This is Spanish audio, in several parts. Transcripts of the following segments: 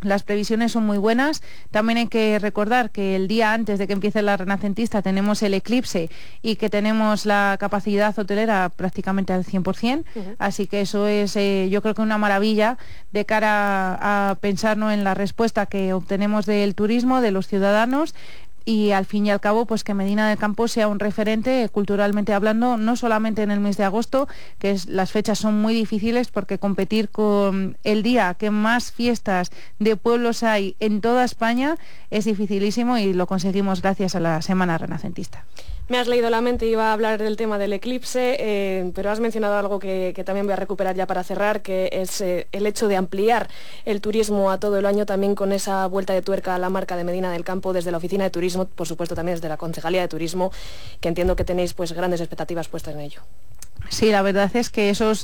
Las previsiones son muy buenas. También hay que recordar que el día antes de que empiece la Renacentista tenemos el eclipse y que tenemos la capacidad hotelera prácticamente al 100%. Así que eso es, yo creo que una maravilla de cara a pensar, ¿no?, en la respuesta que obtenemos del turismo, de los ciudadanos. Y al fin y al cabo, pues que Medina del Campo sea un referente culturalmente hablando, no solamente en el mes de agosto, las fechas son muy difíciles porque competir con el día que más fiestas de pueblos hay en toda España es dificilísimo, y lo conseguimos gracias a la Semana Renacentista. Me has leído la mente, iba a hablar del tema del eclipse, pero has mencionado algo que también voy a recuperar ya para cerrar, que es el hecho de ampliar el turismo a todo el año, también con esa vuelta de tuerca a la marca de Medina del Campo desde la Oficina de Turismo, por supuesto también desde la Concejalía de Turismo, que entiendo que tenéis pues grandes expectativas puestas en ello. Sí, la verdad es que esos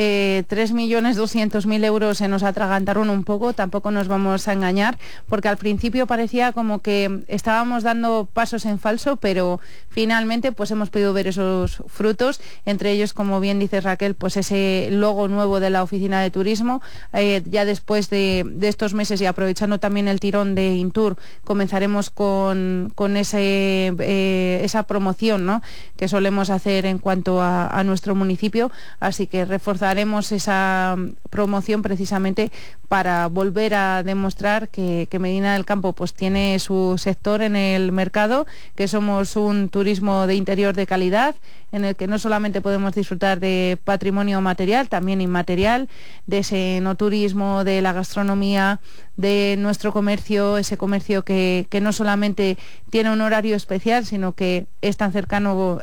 3.200.000 euros se nos atragantaron un poco, tampoco nos vamos a engañar, porque al principio parecía como que estábamos dando pasos en falso, pero finalmente pues hemos podido ver esos frutos, entre ellos, como bien dice Raquel, pues ese logo nuevo de la Oficina de Turismo. Ya después de estos meses, y aprovechando también el tirón de Intur, comenzaremos con esa promoción, ¿no?, que solemos hacer en cuanto a nuestro municipio, así que reforzaremos esa promoción precisamente para volver a demostrar que Medina del Campo pues tiene su sector en el mercado, que somos un turismo de interior de calidad, en el que no solamente podemos disfrutar de patrimonio material, también inmaterial, de ese enoturismo, de la gastronomía, de nuestro comercio, ese comercio que no solamente tiene un horario especial, sino que es tan cercano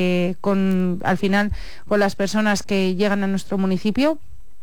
al final con las personas que llegan a nuestro municipio.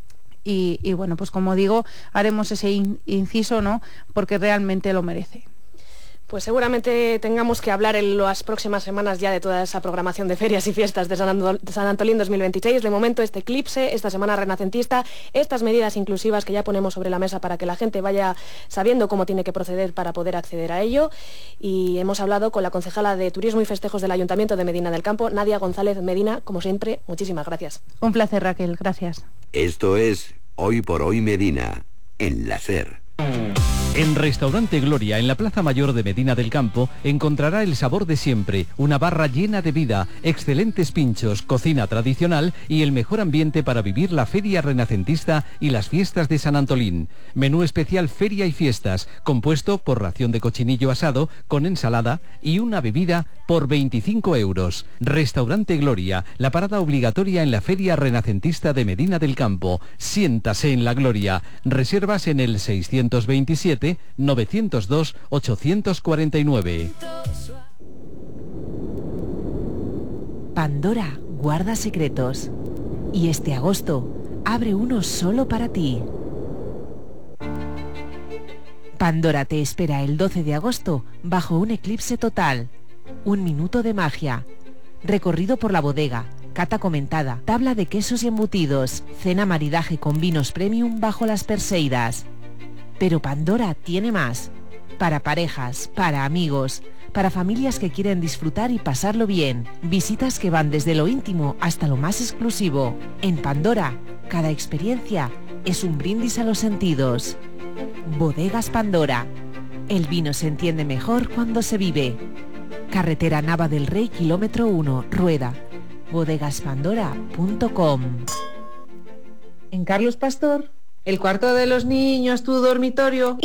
Y bueno, pues como digo, haremos ese inciso, ¿no?, porque realmente lo merece. Pues seguramente tengamos que hablar en las próximas semanas ya de toda esa programación de ferias y fiestas de San Antolín 2026. De momento, este eclipse, esta Semana Renacentista, estas medidas inclusivas que ya ponemos sobre la mesa para que la gente vaya sabiendo cómo tiene que proceder para poder acceder a ello. Y hemos hablado con la concejala de Turismo y Festejos del Ayuntamiento de Medina del Campo, Nadia González Medina. Como siempre, muchísimas gracias. Un placer, Raquel. Gracias. Esto es Hoy por Hoy Medina, en la SER. En Restaurante Gloria, en la Plaza Mayor de Medina del Campo, encontrará el sabor de siempre, una barra llena de vida, excelentes pinchos, cocina tradicional y el mejor ambiente para vivir la Feria Renacentista y las fiestas de San Antolín. Menú especial Feria y Fiestas, compuesto por ración de cochinillo asado con ensalada y una bebida por 25 euros. Restaurante Gloria, la parada obligatoria en la Feria Renacentista de Medina del Campo. Siéntase en la gloria. Reservas en el 627 902 849. Pandora guarda secretos. Y este agosto abre uno solo para ti. Pandora te espera el 12 de agosto bajo un eclipse total. Un minuto de magia. Recorrido por la bodega. Cata comentada. Tabla de quesos y embutidos. Cena maridaje con vinos premium bajo las Perseidas. Pero Pandora tiene más. Para parejas, para amigos, para familias que quieren disfrutar y pasarlo bien. Visitas que van desde lo íntimo hasta lo más exclusivo. En Pandora, cada experiencia es un brindis a los sentidos. Bodegas Pandora. El vino se entiende mejor cuando se vive. Carretera Nava del Rey, kilómetro 1, Rueda. bodegaspandora.com. En Carlos Pastor, el cuarto de los niños, tu dormitorio.